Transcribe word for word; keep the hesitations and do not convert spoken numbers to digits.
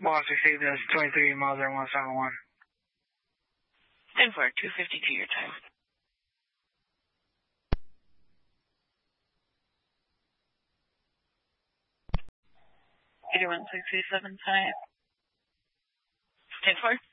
Boss received as twenty-three miles or one seven one. ten four, two fifty-two your time. eighty-one sixty-seven five. ten four.